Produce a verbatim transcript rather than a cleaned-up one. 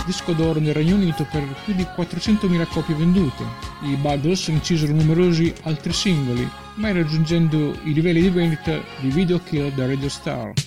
disco d'oro nel Regno Unito per più di quattrocentomila copie vendute. I Buggles incisero numerosi altri singoli, mai raggiungendo i livelli di vendita di Video Kill da Radio Star.